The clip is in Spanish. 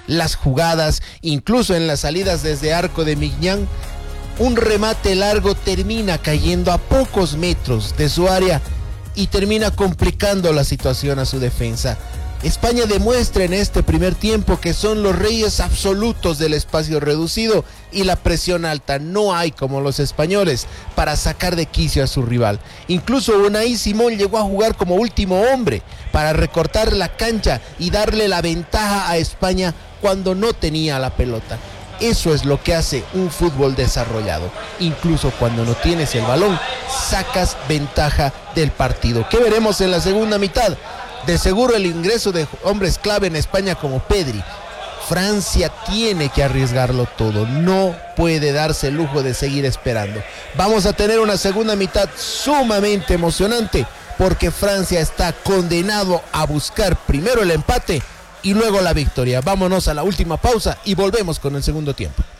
las jugadas, incluso en las salidas desde arco de Mignan, un remate largo termina cayendo a pocos metros de su área y termina complicando la situación a su defensa. España demuestra en este primer tiempo que son los reyes absolutos del espacio reducido y la presión alta. No hay como los españoles para sacar de quicio a su rival. Incluso Unai Simón llegó a jugar como último hombre para recortar la cancha y darle la ventaja a España cuando no tenía la pelota. Eso es lo que hace un fútbol desarrollado. Incluso cuando no tienes el balón, sacas ventaja del partido. ¿Qué veremos en la segunda mitad? De seguro el ingreso de hombres clave en España como Pedri. Francia tiene que arriesgarlo todo, no puede darse el lujo de seguir esperando. Vamos a tener una segunda mitad sumamente emocionante porque Francia está condenado a buscar primero el empate y luego la victoria. Vámonos a la última pausa y volvemos con el segundo tiempo.